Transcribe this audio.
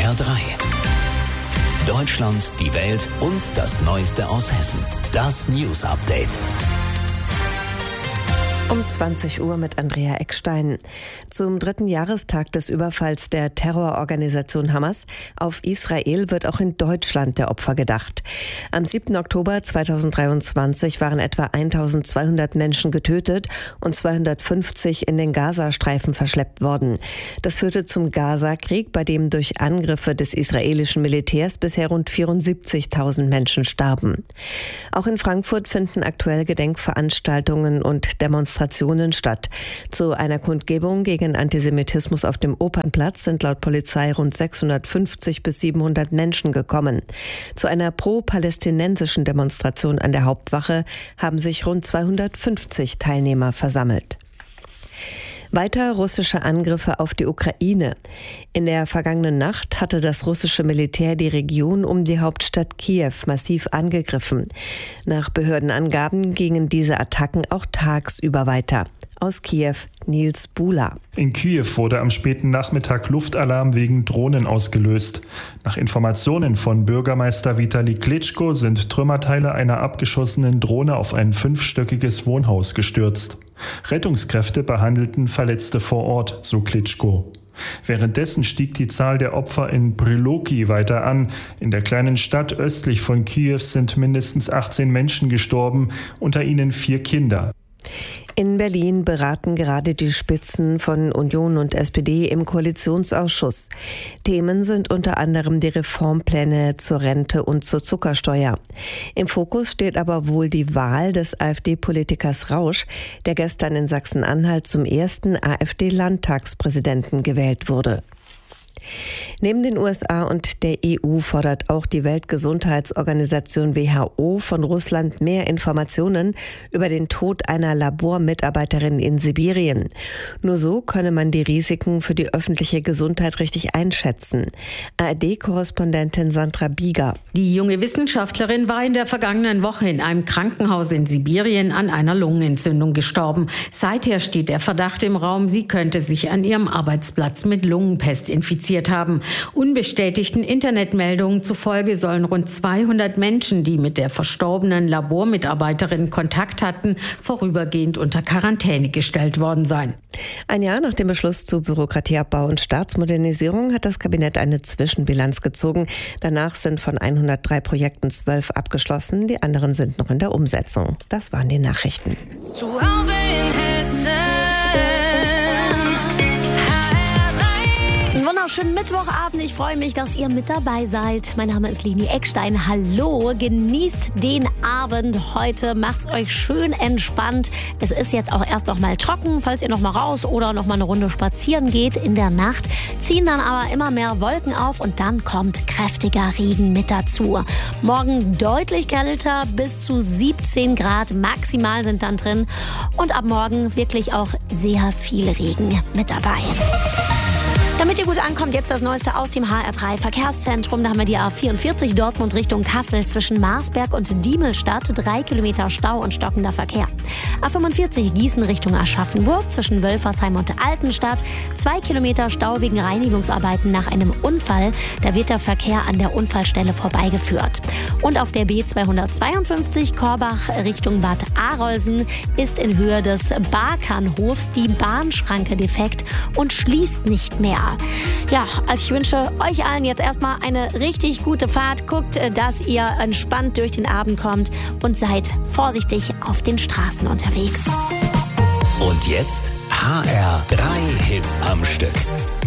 HR3. Deutschland, die Welt und das Neueste aus Hessen. Das News Update. Um 20 Uhr mit Andrea Eckstein. Zum 3. Jahrestag des Überfalls der Terrororganisation Hamas auf Israel wird auch in Deutschland der Opfer gedacht. Am 7. Oktober 2023 waren etwa 1200 Menschen getötet und 250 in den Gazastreifen verschleppt worden. Das führte zum Gaza-Krieg, bei dem durch Angriffe des israelischen Militärs bisher rund 74.000 Menschen starben. Auch in Frankfurt finden aktuell Gedenkveranstaltungen und Demonstrationen statt. Zu einer Kundgebung gegen Antisemitismus auf dem Opernplatz sind laut Polizei rund 650 bis 700 Menschen gekommen. Zu einer pro-palästinensischen Demonstration an der Hauptwache haben sich rund 250 Teilnehmer versammelt. Weiter russische Angriffe auf die Ukraine. In der vergangenen Nacht hatte das russische Militär die Region um die Hauptstadt Kiew massiv angegriffen. Nach Behördenangaben gingen diese Attacken auch tagsüber weiter. Aus Kiew, Nils Bula. In Kiew wurde am späten Nachmittag Luftalarm wegen Drohnen ausgelöst. Nach Informationen von Bürgermeister Vitali Klitschko sind Trümmerteile einer abgeschossenen Drohne auf ein 5-stöckiges Wohnhaus gestürzt. Rettungskräfte behandelten Verletzte vor Ort, so Klitschko. Währenddessen stieg die Zahl der Opfer in Priloki weiter an. In der kleinen Stadt östlich von Kiew sind mindestens 18 Menschen gestorben, unter ihnen 4 Kinder. In Berlin beraten gerade die Spitzen von Union und SPD im Koalitionsausschuss. Themen sind unter anderem die Reformpläne zur Rente und zur Zuckersteuer. Im Fokus steht aber wohl die Wahl des AfD-Politikers Rausch, der gestern in Sachsen-Anhalt zum ersten AfD-Landtagspräsidenten gewählt wurde. Neben den USA und der EU fordert auch die Weltgesundheitsorganisation WHO von Russland mehr Informationen über den Tod einer Labormitarbeiterin in Sibirien. Nur so könne man die Risiken für die öffentliche Gesundheit richtig einschätzen. ARD-Korrespondentin Sandra Bieger. Die junge Wissenschaftlerin war in der vergangenen Woche in einem Krankenhaus in Sibirien an einer Lungenentzündung gestorben. Seither steht der Verdacht im Raum, sie könnte sich an ihrem Arbeitsplatz mit Lungenpest infiziert haben. Unbestätigten Internetmeldungen zufolge sollen rund 200 Menschen, die mit der verstorbenen Labormitarbeiterin Kontakt hatten, vorübergehend unter Quarantäne gestellt worden sein. Ein Jahr nach dem Beschluss zu Bürokratieabbau und Staatsmodernisierung hat das Kabinett eine Zwischenbilanz gezogen. Danach sind von 103 Projekten 12 abgeschlossen. Die anderen sind noch in der Umsetzung. Das waren die Nachrichten. Zu Hause in Hessen. Wunderschönen Mittwochabend. Ich freue mich, dass ihr mit dabei seid. Mein Name ist Leni Eckstein. Hallo, genießt den Abend heute. Macht's euch schön entspannt. Es ist jetzt auch erst noch mal trocken, falls ihr noch mal raus oder noch mal eine Runde spazieren geht. In der Nacht ziehen dann aber immer mehr Wolken auf und dann kommt kräftiger Regen mit dazu. Morgen deutlich kälter, bis zu 17 Grad maximal sind dann drin. Und ab morgen wirklich auch sehr viel Regen mit dabei. Damit ihr gut ankommt, jetzt das Neueste aus dem HR3 Verkehrszentrum. Da haben wir die A44 Dortmund Richtung Kassel zwischen Marsberg und Diemelstadt. 3 Kilometer Stau und stockender Verkehr. A45 Gießen Richtung Aschaffenburg zwischen Wölfersheim und Altenstadt. 2 Kilometer Stau wegen Reinigungsarbeiten nach einem Unfall. Da wird der Verkehr an der Unfallstelle vorbeigeführt. Und auf der B252 Korbach Richtung Bad Arolsen ist in Höhe des Barkernhofs die Bahnschranke defekt und schließt nicht mehr. Ja, also ich wünsche euch allen jetzt erstmal eine richtig gute Fahrt. Guckt, dass ihr entspannt durch den Abend kommt und seid vorsichtig auf den Straßen unterwegs. Und jetzt HR3 Hits am Stück.